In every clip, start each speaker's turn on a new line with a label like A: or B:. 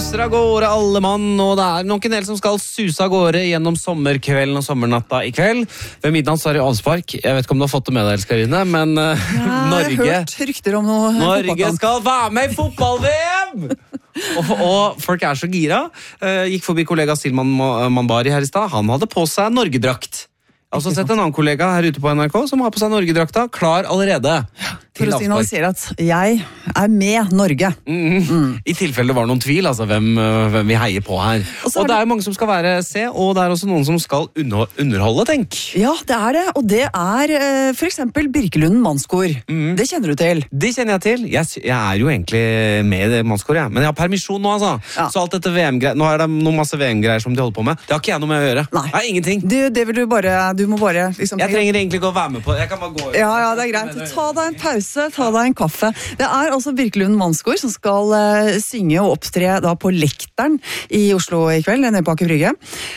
A: suser av gårde alle mann, og det nok en del som skal suse av gårde gjennom sommerkvelden og sommernatta i kveld. Ved midnatt så det avspark. Jeg vet ikke om du har fått det med deg, Elskarine, men Norge...
B: Jeg har hørt rykter om noe.
A: Norge skal være med i fotball-VM! og folk så gira. Gikk forbi kollega Silman Manbari her i stad. Han hadde på seg Norgedrakt. Jeg har også sett en annen kollega her ute på NRK som har på seg Norgedrakta, klar allerede.
B: For å signalisere at jeg med Norge.
A: I tilfelle det var noen tvil, altså hvem vi heier på her. Og det jo mange som skal se, og det også noen som skal underholde, tenk.
B: Ja, det det, og det for eksempel Birkelunden Mannskor. Det kjenner du til?
A: Det kjenner jeg til. Jeg jo egentlig med i det Mannskor, men jeg har permisjon nå, altså. Ja. Så alt dette VM-greier, nå det noen masse VM-greier som de holder på med. Det har ikke jeg noe med å gjøre.
B: Nei.
A: Ingenting.
B: Det vil du må bare liksom...
A: Jeg trenger egentlig ikke å være med på det. Jeg kan bare gå ut.
B: Ja, det greit. Ta deg en pause, ta deg en kaffe. Det altså Birkelunden Mannskor som skal synge og opptre da på Lekteren i Oslo i kveld, nede på Aker Brygge.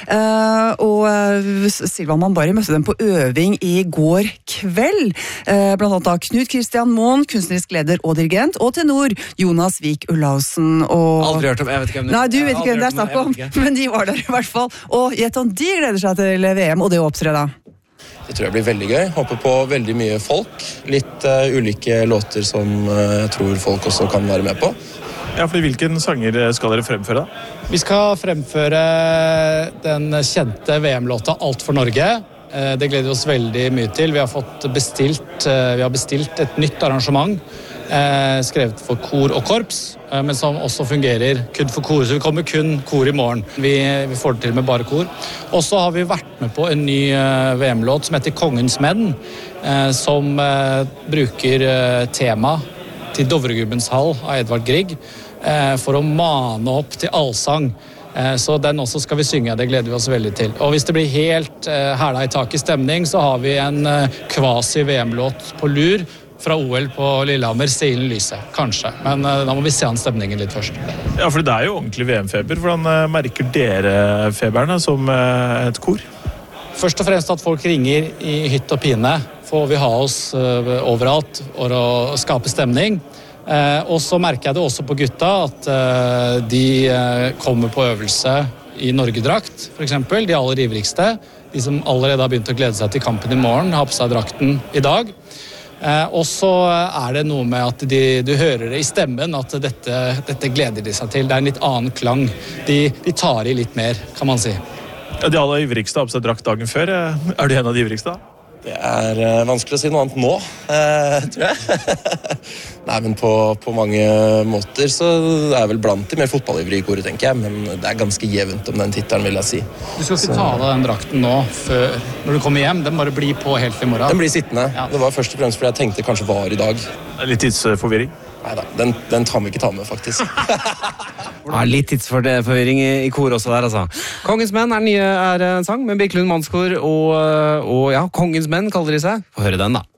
B: Og Silvan Manbari møtte dem på øving i går kveld. Blant annet da Knut Christian Moen, kunstnerisk leder og dirigent, og tenor Jonas Vik Ullhausen.
A: Aldri hørt om, jeg vet ikke hvem det
B: Nei, du vet ikke hvem det snakk om, men de var der i hvert fall. Og gjett om de gleder seg til VM og det å opptre da.
C: Det tror jeg blir veldig gøy. Håper på veldig mye folk. Litt ulike låter som jeg tror folk også kan være med på.
D: Ja, for hvilken sanger skal dere fremføre da?
E: Vi skal fremføre den kjente VM-låta Alt for Norge. Det gleder vi oss veldig mye til. Vi har bestilt et nytt arrangement. Skrevet for kor og korps, men som også fungerer kun for kor, så vi kommer kun kor i morgen. Vi får det til med bare kor. Og så har vi vært med på en ny VM-låt som heter Kongens Menn, som bruker tema til Dovregubbens hall av Edvard Grieg, for å mane opp til allsang. Så den også skal vi synge, det gleder vi oss veldig til. Og hvis det blir helt hæla i tak i stemning, så har vi en kvasi-VM-låt på lur, fra OL på Lillehammer, Stilen Lyse, kanskje. Men da må vi se an stemningen litt først.
D: Ja, for det jo ordentlig VM-feber. Hvordan merker dere feberne som et kor?
E: Først og fremst at folk ringer i hytt og pine, får vi ha oss overalt for å skape stemning. Og så merker jeg det også på gutta at de kommer på øvelse i Norgedrakt, for eksempel, de aller ivrigste. De som allerede har begynt å glede seg til kampen i morgen, har på seg drakten i dag. Og så det noe med at du hører det i stemmen at dette gleder de seg til. Det en litt annen klang. De tar i litt mer, kan man si.
D: Ja, de aller ivrigste har på seg drakt dagen før. Du en av de ivrigste da?
C: Det vanskelig å si noe annet nå, tror jeg. Nei, men på mange måter så vel blant de mer fotballivrige i koret, tenker jeg. Men det ganske jevnt om den tittelen, vil jeg si.
E: Du skal ikke ta av deg den drakten nå, når du kommer hjem. Den bare blir på helt til morgen.
C: Den blir sittende. Ja. Det var først og fremst fordi jeg tenkte kanskje var i dag.
D: Litt tidsforvirring?
C: Neida, den kan vi ikke ta med, faktisk.
A: Litt tidsforvirring i kor også der, altså. Kongens Menn nye en sang med Birkelund Mannskor, og ja, Kongens Menn kaller de seg. Få høre den da.